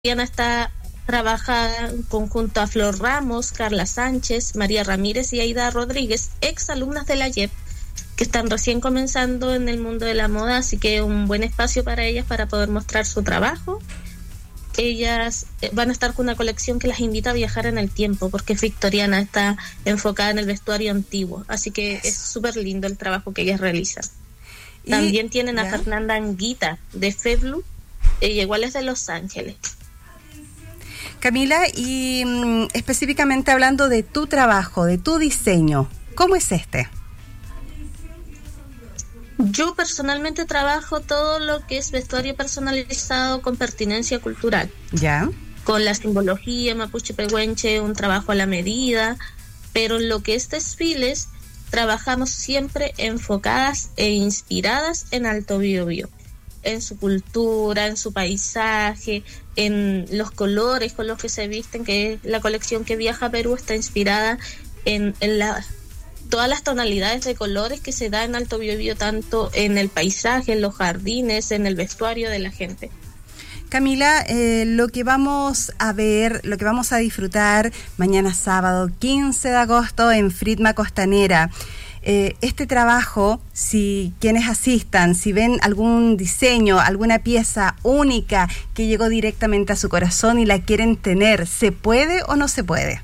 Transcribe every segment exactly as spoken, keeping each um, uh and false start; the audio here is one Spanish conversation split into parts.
Victoriana está trabaja en conjunto a Flor Ramos, Carla Sánchez, María Ramírez y Aida Rodríguez, ex alumnas de la Y E P, que están recién comenzando en el mundo de la moda, así que un buen espacio para ellas para poder mostrar su trabajo. Ellas van a estar con una colección que las invita a viajar en el tiempo, porque es victoriana, está enfocada en el vestuario antiguo, así que es súper lindo el trabajo que ellas realizan. Y, También tienen a ¿ya? Fernanda Anguita de Feblu, ella igual es de Los Ángeles. Camila, y mm, específicamente hablando de tu trabajo, de tu diseño, ¿cómo es este? Yo personalmente trabajo todo lo que es vestuario personalizado con pertinencia cultural. Ya. Con la simbología mapuche pehuenche, un trabajo a la medida, pero en lo que es desfiles, trabajamos siempre enfocadas e inspiradas en Alto Biobío, en su cultura, en su paisaje, en los colores con los que se visten, que la colección que viaja a Perú está inspirada en, en la, todas las tonalidades de colores que se da en Alto Biobío, tanto en el paisaje, en los jardines, en el vestuario de la gente. Camila, eh, lo que vamos a ver, lo que vamos a disfrutar mañana sábado quince de agosto en Fritma Costanera, eh, este trabajo, si quienes asistan, si ven algún diseño, alguna pieza única que llegó directamente a su corazón y la quieren tener, ¿se puede o no se puede?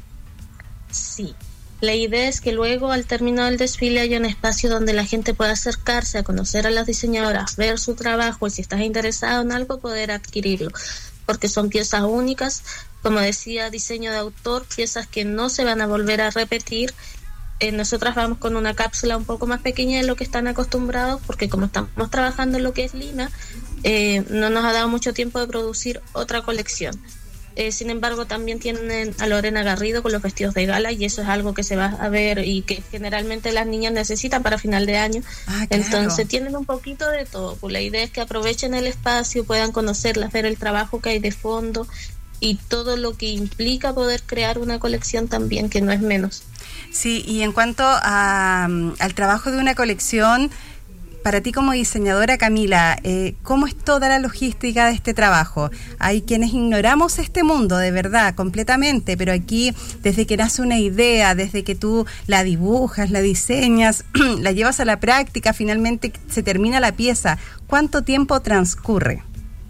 Sí. La idea es que luego, al término del desfile, haya un espacio donde la gente pueda acercarse a conocer a las diseñadoras, ver su trabajo y si estás interesado en algo, poder adquirirlo, porque son piezas únicas, como decía, diseño de autor, piezas que no se van a volver a repetir. Eh, nosotras vamos con una cápsula un poco más pequeña de lo que están acostumbrados, porque como estamos trabajando en lo que es lina, eh, no nos ha dado mucho tiempo de producir otra colección. Eh, sin embargo, también tienen a Lorena Garrido con los vestidos de gala, y eso es algo que se va a ver y que generalmente las niñas necesitan para final de año. Ah, claro. Entonces tienen un poquito de todo. Pues la idea es que aprovechen el espacio, puedan conocerlas, ver el trabajo que hay de fondo y todo lo que implica poder crear una colección también, que no es menos. Sí, y en cuanto a, al trabajo de una colección, para ti como diseñadora, Camila, eh, ¿cómo es toda la logística de este trabajo? Hay quienes ignoramos este mundo, de verdad, completamente, pero aquí, desde que nace una idea, desde que tú la dibujas, la diseñas, la llevas a la práctica, finalmente se termina la pieza, ¿cuánto tiempo transcurre?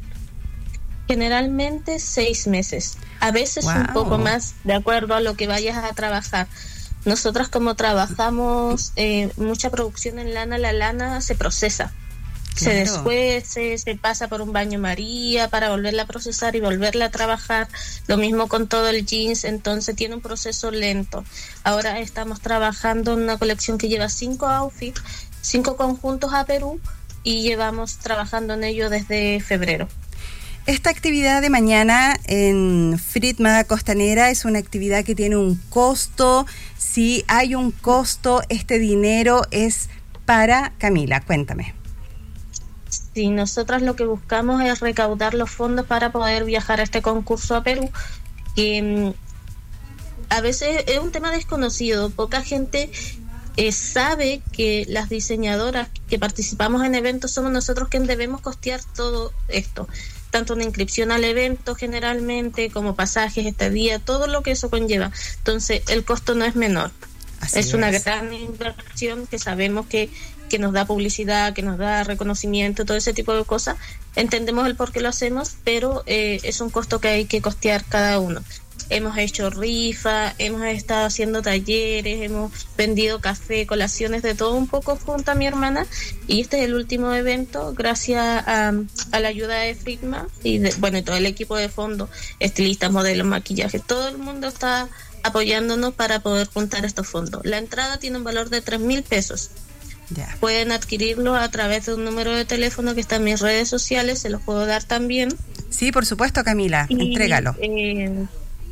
Generalmente seis meses, a veces wow. un poco más, de acuerdo a lo que vayas a trabajar. Nosotras, como trabajamos eh, mucha producción en lana, la lana se procesa, claro. se descuece, se pasa por un baño María para volverla a procesar y volverla a trabajar. Lo mismo con todo el jeans, entonces tiene un proceso lento. Ahora estamos trabajando en una colección que lleva cinco outfits, cinco conjuntos a Perú, y llevamos trabajando en ello desde febrero. Esta actividad de mañana en Fritma Costanera es una actividad que tiene un costo. Si hay un costo, este dinero es para Camila. Cuéntame. Sí, nosotras lo que buscamos es recaudar los fondos para poder viajar a este concurso a Perú, que a veces es un tema desconocido. Poca gente eh, sabe que las diseñadoras que participamos en eventos somos nosotros quienes debemos costear todo esto, tanto una inscripción al evento generalmente, como pasajes, estadía, todo lo que eso conlleva. Entonces, el costo no es menor. Así es, es una gran inversión que sabemos que, que nos da publicidad, que nos da reconocimiento, todo ese tipo de cosas. Entendemos el por qué lo hacemos, pero eh, es un costo que hay que costear cada uno. Hemos hecho rifa, hemos estado haciendo talleres, hemos vendido café, colaciones, de todo un poco junto a mi hermana, y este es el último evento gracias a, a la ayuda de Fritma y de, bueno, y todo el equipo de fondo, estilistas, modelos, maquillaje, todo el mundo está apoyándonos para poder juntar estos fondos. La entrada tiene un valor de tres mil pesos. Yeah. Pueden adquirirlo a través de un número de teléfono que está en mis redes sociales, se los puedo dar también. Sí, por supuesto, Camila, y, entrégalo. Eh,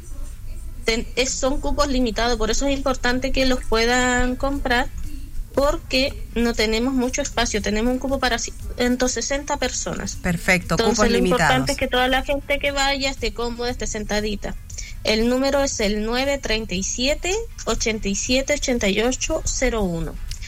son cupos limitados, por eso es importante que los puedan comprar, porque no tenemos mucho espacio, tenemos un cupo para ciento sesenta personas. Perfecto, entonces cupos lo limitados. Importante es que toda la gente que vaya esté cómoda, esté sentadita. El número es el nueve tres siete, ocho siete, ocho ocho cero uno.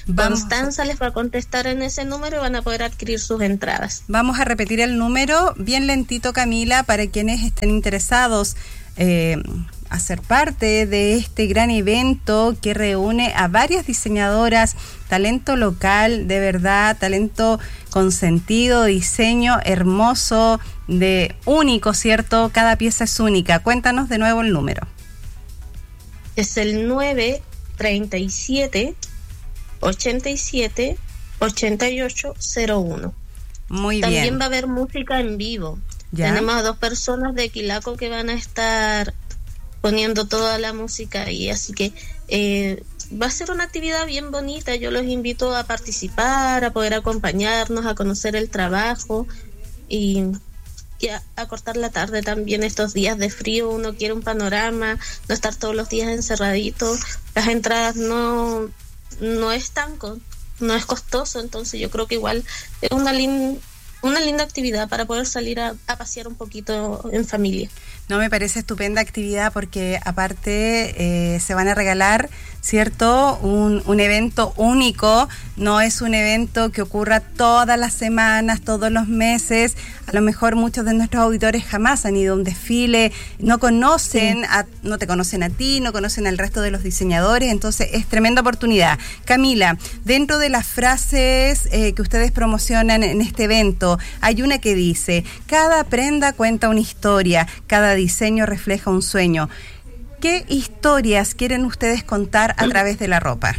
Vamos Constanza a... les va a contestar en ese número y van a poder adquirir sus entradas. Vamos a repetir el número bien lentito, Camila, para quienes estén interesados eh, a ser parte de este gran evento que reúne a varias diseñadoras, talento local, de verdad, talento con sentido, diseño hermoso, de único, ¿cierto? Cada pieza es única. Cuéntanos de nuevo el número. Es el nueve treinta y siete ochenta y siete ochenta y ocho cero uno. Muy bien. También va a haber música en vivo. ¿Ya? Tenemos a dos personas de Quilaco que van a estar poniendo toda la música ahí, así que eh, va a ser una actividad bien bonita. Yo los invito a participar, a poder acompañarnos, a conocer el trabajo y, y a, a cortar la tarde también. Estos días de frío uno quiere un panorama, no estar todos los días encerradito. Las entradas no no es tan no es costoso, entonces yo creo que igual es una linda una linda actividad para poder salir a, a pasear un poquito en familia. No, me parece estupenda actividad porque aparte eh, se van a regalar, ¿cierto? Un, un evento único, no es un evento que ocurra todas las semanas, todos los meses. A lo mejor muchos de nuestros auditores jamás han ido a un desfile, no conocen, sí. a, no te conocen a ti, no conocen al resto de los diseñadores, entonces es tremenda oportunidad. Camila, dentro de las frases eh, que ustedes promocionan en este evento, hay una que dice: cada prenda cuenta una historia, cada diseño refleja un sueño. ¿Qué historias quieren ustedes contar a través de la ropa?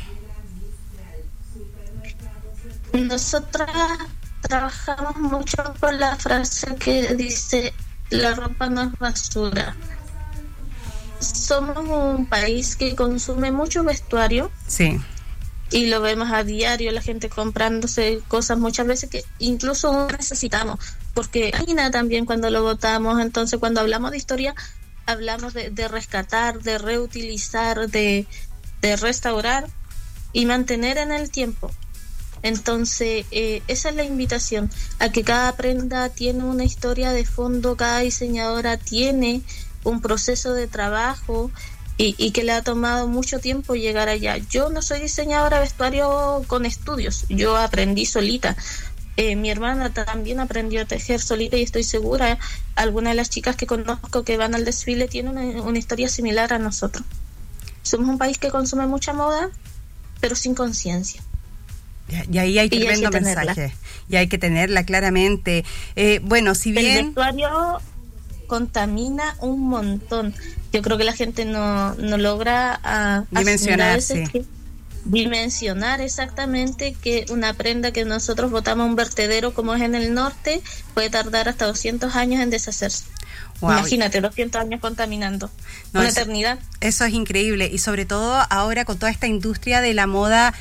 Nosotras trabajamos mucho con la frase que dice: la ropa no es basura. Somos un país que consume mucho vestuario. Sí. Y lo vemos a diario, la gente comprándose cosas muchas veces que incluso necesitamos, porque hay nada también cuando lo botamos. Entonces, cuando hablamos de historia, hablamos de, de rescatar, de reutilizar, de, de restaurar y mantener en el tiempo. Entonces, eh, esa es la invitación, a que cada prenda tiene una historia de fondo, cada diseñadora tiene un proceso de trabajo y, y que le ha tomado mucho tiempo llegar allá. Yo no soy diseñadora de vestuario con estudios, yo aprendí solita. Eh, mi hermana también aprendió a tejer solita y estoy segura, algunas de las chicas que conozco que van al desfile tienen una, una historia similar a nosotros. Somos un país que consume mucha moda, pero sin conciencia. Y ahí hay tremendo mensaje. Y hay que tenerla claramente. Eh, bueno, si bien... El vestuario contamina un montón. Yo creo que la gente no, no logra a, dimensionar, sí. que, dimensionar exactamente que una prenda que nosotros botamos a un vertedero como es en el norte puede tardar hasta doscientos años en deshacerse. Wow. Imagínate, doscientos años contaminando, no, una eso, eternidad. Eso es increíble, y sobre todo ahora con toda esta industria de la moda,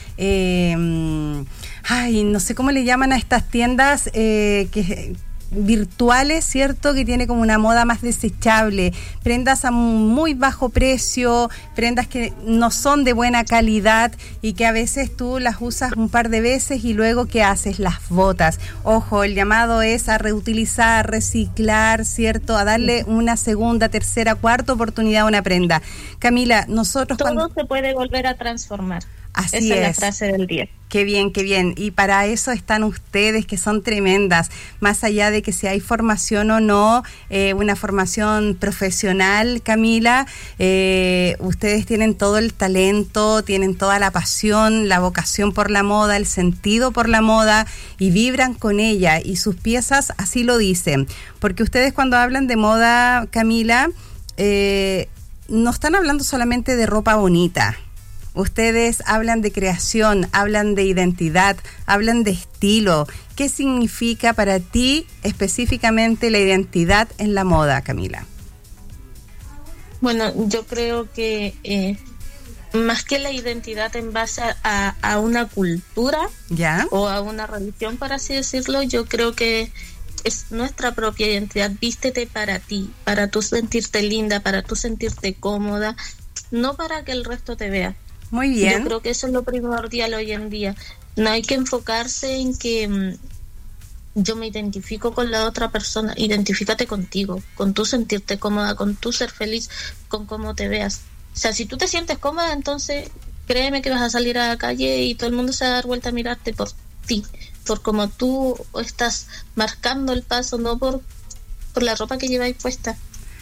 eh, ay, no sé cómo le llaman a estas tiendas eh, que virtuales, ¿cierto? Que tiene como una moda más desechable, prendas a muy bajo precio, prendas que no son de buena calidad y que a veces tú las usas un par de veces y luego ¿qué haces? Las botas. Ojo, el llamado es a reutilizar, reciclar, ¿cierto? A darle una segunda, tercera, cuarta oportunidad a una prenda. Camila, nosotros todo cuando... se puede volver a transformar. Así Esa es. es la frase del día. Qué bien, qué bien. Y para eso están ustedes, que son tremendas. Más allá de que si hay formación o no, eh, una formación profesional, Camila, eh, ustedes tienen todo el talento, tienen toda la pasión, la vocación por la moda, el sentido por la moda, y vibran con ella. Y sus piezas así lo dicen. Porque ustedes cuando hablan de moda, Camila, eh, no están hablando solamente de ropa bonita. Ustedes hablan de creación, hablan de identidad, hablan de estilo. ¿Qué significa para ti específicamente la identidad en la moda, Camila? Bueno, yo creo que eh, más que la identidad en base a, a una cultura, ¿ya?, o a una religión, por así decirlo, yo creo que es nuestra propia identidad. Vístete para ti, para tú sentirte linda, para tú sentirte cómoda, no para que el resto te vea. Muy bien. Yo creo que eso es lo primordial hoy en día. No hay que enfocarse en que mmm, yo me identifico con la otra persona. Identifícate contigo, con tu sentirte cómoda, con tu ser feliz, con cómo te veas. O sea, si tú te sientes cómoda, entonces créeme que vas a salir a la calle y todo el mundo se va a dar vuelta a mirarte por ti, por cómo tú estás marcando el paso, no por, por la ropa que lleváis puesta.